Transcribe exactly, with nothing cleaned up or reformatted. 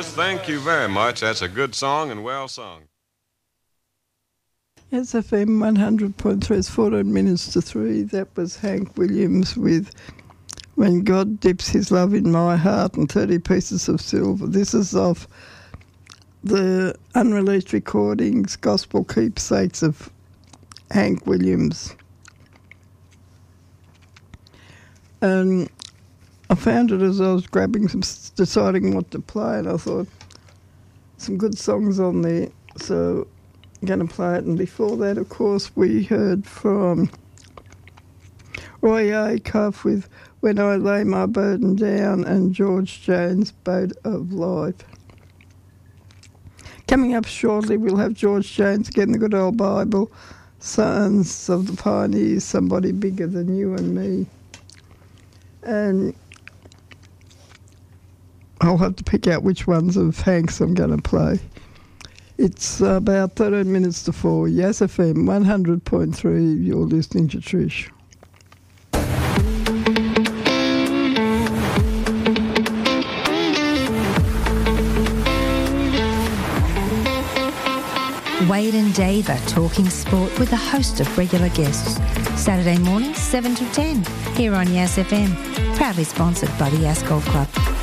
Yes, thank you very much. That's a good song and well sung. S F M one hundred point three is fourteen minutes to three. That was Hank Williams with When God Dips His Love in My Heart and thirty Pieces of Silver. This is off the unreleased recordings, Gospel Keepsakes of Hank Williams. And I found it as I was grabbing some, deciding what to play, and I thought some good songs on there, so I'm going to play it. And before that, of course, we heard from Roy Acuff with When I Lay My Burden Down and George Jones' Boat of Life. Coming up shortly, we'll have George Jones again, the good old Bible, Sons of the Pioneers, Somebody Bigger Than You and Me. And I'll have to pick out which ones of Hank's I'm going to play. It's about thirteen minutes to four. Yes F M one hundred point three. You're listening to Trish. Wade and Dave are talking sport with a host of regular guests. Saturday mornings, seven to ten, here on Yes F M. Proudly sponsored by the Yass Golf Club.